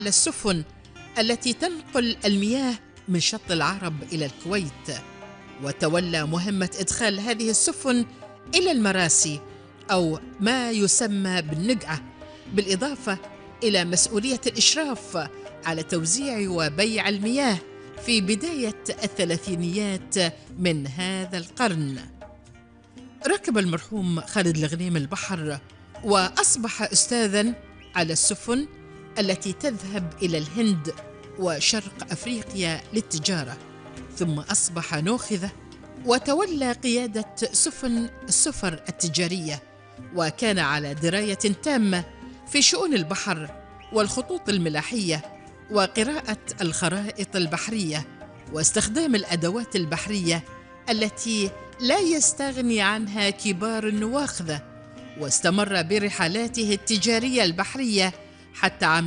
السفن التي تنقل المياه من شط العرب إلى الكويت، وتولى مهمة إدخال هذه السفن إلى المراسي أو ما يسمى بالنقعة، بالإضافة إلى مسؤولية الإشراف على توزيع وبيع المياه في بداية الثلاثينيات من هذا القرن. ركب المرحوم خالد الغنيم البحر وأصبح أستاذاً على السفن التي تذهب إلى الهند وشرق أفريقيا للتجارة، ثم أصبح نوخذة وتولى قيادة سفن السفر التجارية، وكان على دراية تامة في شؤون البحر والخطوط الملاحية وقراءة الخرائط البحرية واستخدام الأدوات البحرية التي لا يستغني عنها كبار النواخذة. واستمر برحلاته التجارية البحرية حتى عام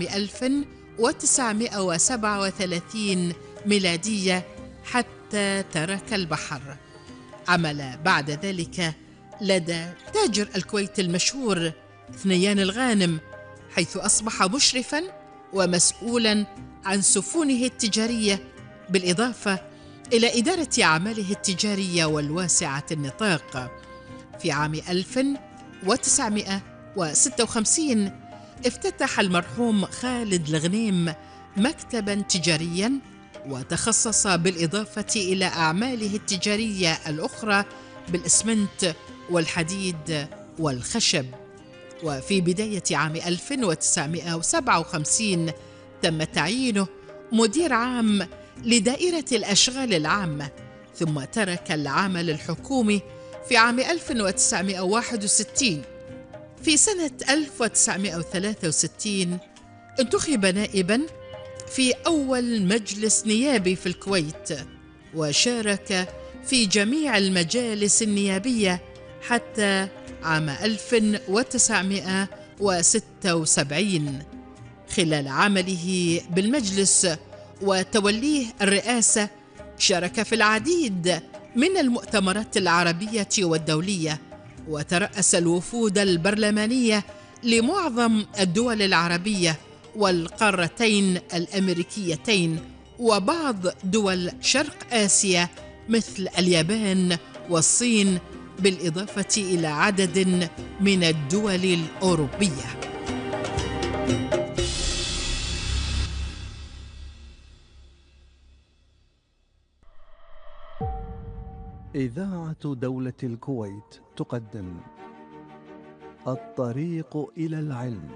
1937 ميلادية، حتى ترك البحر. عمل بعد ذلك لدى تاجر الكويت المشهور ثنيان الغانم، حيث أصبح مشرفاً ومسؤولاً عن سفنه التجارية، بالإضافة إلى إدارة أعماله التجارية والواسعة النطاق. في عام 1956 افتتح المرحوم خالد الغنيم مكتباً تجارياً، وتخصص بالإضافة إلى أعماله التجارية الأخرى بالإسمنت والحديد والخشب. وفي بداية عام 1957 تم تعيينه مدير عام لدائرة الأشغال العامة، ثم ترك العمل الحكومي في عام 1961. في سنة 1963 انتخب نائباً في أول مجلس نيابي في الكويت، وشارك في جميع المجالس النيابية حتى عام 1976. خلال عمله بالمجلس وتوليه الرئاسة شارك في العديد من المؤتمرات العربية والدولية، وترأس الوفود البرلمانية لمعظم الدول العربية والقارتين الأمريكيتين وبعض دول شرق آسيا مثل اليابان والصين، بالإضافة إلى عدد من الدول الأوروبية. إذاعة دولة الكويت تقدم الطريق إلى العلم.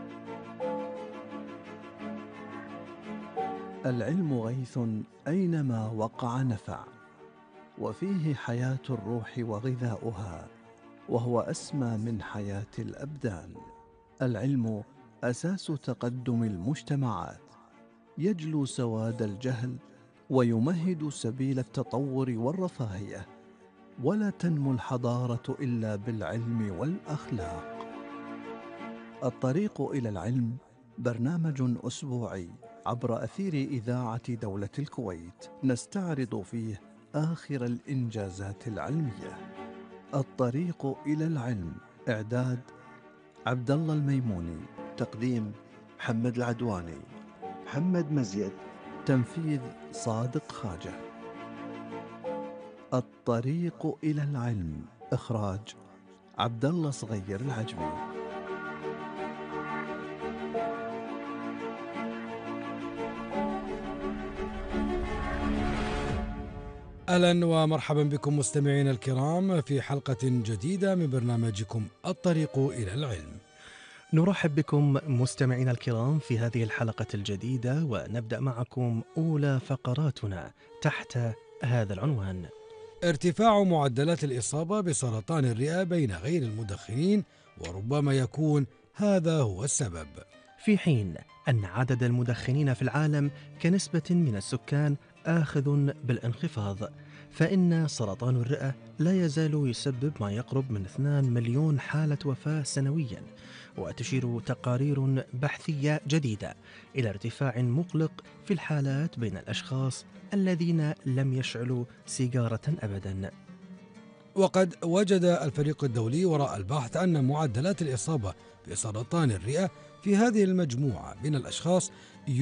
العلم غيث أينما وقع نفع، وفيه حياة الروح وغذاؤها، وهو أسمى من حياة الأبدان. العلم أساس تقدم المجتمعات، يجلو سواد الجهل ويمهد سبيل التطور والرفاهية، ولا تنمو الحضارة إلا بالعلم والأخلاق. الطريق إلى العلم برنامج أسبوعي عبر أثير إذاعة دولة الكويت، نستعرض فيه آخر الإنجازات العلمية. الطريق إلى العلم، إعداد عبد الله الميموني، تقديم محمد العدواني، محمد مزيد، تنفيذ صادق خاجة. الطريق إلى العلم، إخراج عبد الله صغير العجمي. أهلا ومرحبا بكم مستمعينا الكرام في حلقة جديدة من برنامجكم الطريق إلى العلم. نرحب بكم مستمعينا الكرام في هذه الحلقة الجديدة، ونبدأ معكم أولى فقراتنا تحت هذا العنوان: ارتفاع معدلات الإصابة بسرطان الرئة بين غير المدخنين، وربما يكون هذا هو السبب. في حين أن عدد المدخنين في العالم كنسبة من السكان آخذ بالانخفاض، فإن سرطان الرئة لا يزال يسبب ما يقرب من 2 مليون حالة وفاة سنويا، وتشير تقارير بحثية جديدة إلى ارتفاع مقلق في الحالات بين الأشخاص الذين لم يشعلوا سيجارة أبدا. وقد وجد الفريق الدولي وراء البحث أن معدلات الإصابة بسرطان الرئة في هذه المجموعة من الأشخاص